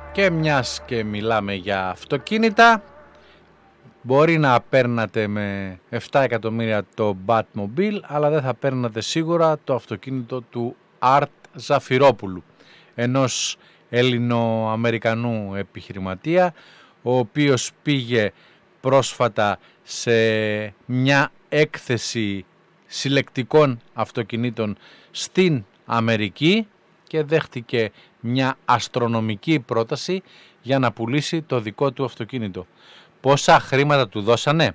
Και μιας και μιλάμε για αυτοκίνητα, μπορεί να παίρνατε με 7 εκατομμύρια το Batmobile, αλλά δεν θα παίρνατε σίγουρα το αυτοκίνητο του Art Ζαφυρόπουλου, ενός Έλληνο-Αμερικανού επιχειρηματία, ο οποίος πήγε πρόσφατα σε μια έκθεση συλλεκτικών αυτοκινήτων στην Αμερική και δέχτηκε μια αστρονομική πρόταση για να πουλήσει το δικό του αυτοκίνητο. Πόσα χρήματα του δώσανε?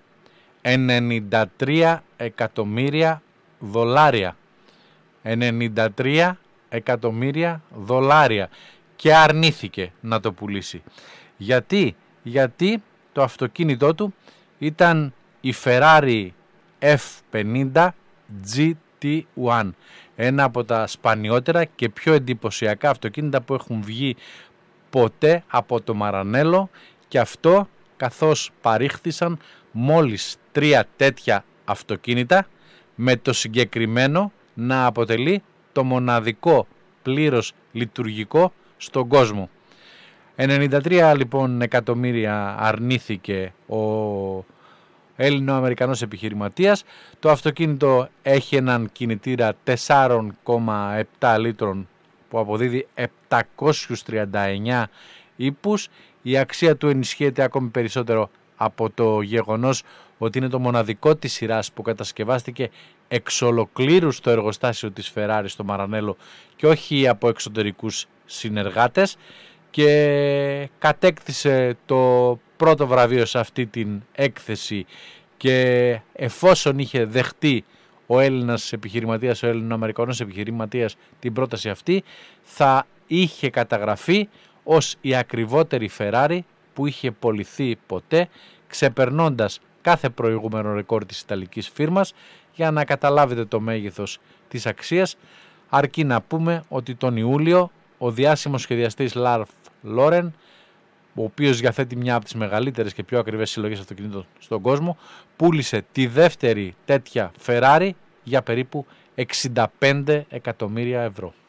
93 εκατομμύρια δολάρια. 93 εκατομμύρια δολάρια. Και αρνήθηκε να το πουλήσει. Γιατί το αυτοκίνητό του ήταν η Ferrari F50 GT1. Ένα από τα σπανιότερα και πιο εντυπωσιακά αυτοκίνητα που έχουν βγει ποτέ από το Μαρανέλο, και αυτό καθώς παρήχθησαν μόλις 3 τέτοια αυτοκίνητα, με το συγκεκριμένο να αποτελεί το μοναδικό πλήρως λειτουργικό στον κόσμο. 93 λοιπόν εκατομμύρια αρνήθηκε ο Έλληνο-Αμερικανός επιχειρηματίας. Το αυτοκίνητο έχει έναν κινητήρα 4,7 λίτρων που αποδίδει 739 ύπους. Η αξία του ενισχύεται ακόμη περισσότερο από το γεγονός ότι είναι το μοναδικό της σειράς που κατασκευάστηκε εξ ολοκλήρου στο εργοστάσιο της Ferrari στο Μαρανέλο και όχι από εξωτερικούς συνεργάτες, και κατέκτησε το πρώτο βραβείο σε αυτή την έκθεση, και εφόσον είχε δεχτεί ο Έλληνας επιχειρηματίας, ο Έλληνο-Αμερικανός επιχειρηματίας την πρόταση αυτή, θα είχε καταγραφεί ως η ακριβότερη Ferrari που είχε πωληθεί ποτέ, ξεπερνώντας κάθε προηγούμενο ρεκόρ της ιταλικής φίρμας. Για να καταλάβετε το μέγεθος της αξίας, αρκεί να πούμε ότι τον Ιούλιο ο διάσημος σχεδιαστής Ralph Lauren, ο οποίος διαθέτει μια από τις μεγαλύτερες και πιο ακριβές συλλογές αυτοκινήτων στον κόσμο, πούλησε τη δεύτερη τέτοια Ferrari για περίπου 65 εκατομμύρια ευρώ.